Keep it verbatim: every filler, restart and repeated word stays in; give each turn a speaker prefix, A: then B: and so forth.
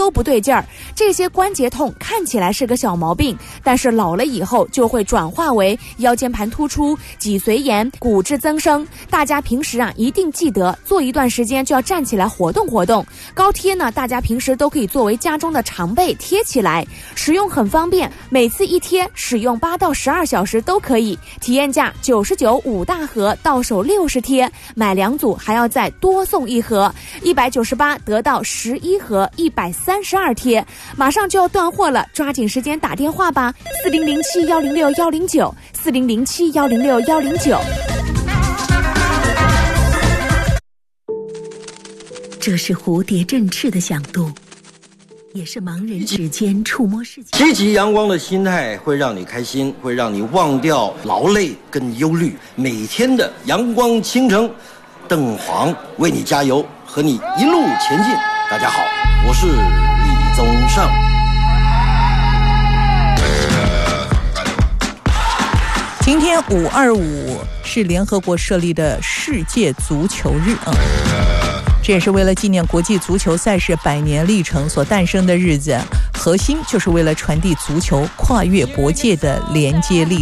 A: 都不对劲儿。这些关节痛看起来是个小毛病，但是老了以后就会转化为腰间盘突出、脊髓炎、骨质增生。大家平时啊一定记得做一段时间就要站起来活动活动。高贴呢，大家平时都可以作为家中的常备贴起来，使用很方便，每次一贴使用八到十二小时都可以。体验价九十九五大盒，到手六十贴，买两组还要再多送一盒，一百九十八得到十一盒，一百三十二贴，马上就要断货了，抓紧时间打电话吧，四零零七幺零六幺零九，四零零七幺零六幺零九。
B: 这是蝴蝶振翅的响度，也是盲人指尖触摸世界。
C: 积极阳光的心态会让你开心，会让你忘掉劳累跟忧虑。每天的阳光倾城，邓黄为你加油，和你一路前进。大家好，我是李宗盛。
D: 今天五二五是联合国设立的世界足球日啊。这也是为了纪念国际足球赛事百年历程所诞生的日子，核心就是为了传递足球跨越国界的连接力。